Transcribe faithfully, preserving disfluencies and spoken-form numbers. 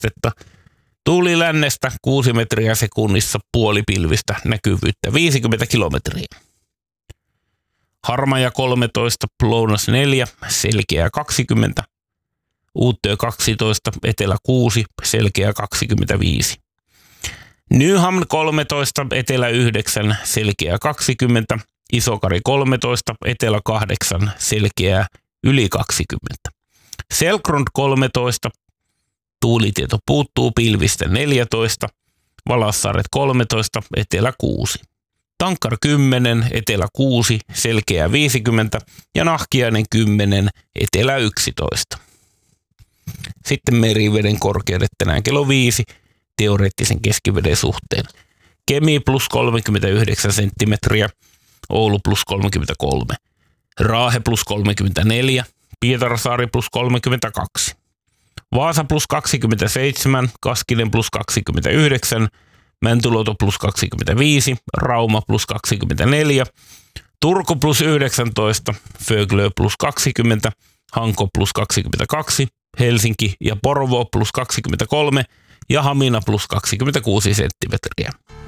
astetta. Tuuli lännestä kuusi metriä sekunnissa, puolipilvistä, näkyvyyttä viisikymmentä kilometriä. Harmaja kolmetoista, Lounas neljä, selkeä kaksikymmentä. Uuttöö kaksitoista, Etelä kuusi, selkeä kaksikymmentäviisi. Nyham kolmetoista, Etelä yhdeksän, selkeä kaksikymmentä. Isokari kolmetoista, Etelä kahdeksan, selkeää yli kaksikymmentä. Selkrond kolmetoista, tuulitieto puuttuu, pilvistä neljätoista. Valassaaret kolmetoista, Etelä kuusi. Tankkar kymmenen, Etelä kuusi, selkeää viisikymmentä ja Nahkiainen kymmenen, Etelä yksitoista. Sitten meriveden korkeudet tänään kello viisi teoreettisen keskiveden suhteen. Kemi plus kolmekymmentäyhdeksän senttimetriä, Oulu plus kolmekymmentäkolme, Raahe plus kolmekymmentäneljä, Pietarsaari plus kolmekymmentäkaksi, Vaasa plus kaksikymmentäseitsemän, Kaskinen plus kaksikymmentäyhdeksän, Mäntyluoto plus kaksikymmentäviisi, Rauma plus kaksikymmentäneljä, Turku plus yhdeksäntoista, Föglö plus kaksikymmentä, Hanko plus kaksikymmentäkaksi, Helsinki ja Porvoo plus kaksikymmentäkolme ja Hamina plus kaksikymmentäkuusi senttimetriä.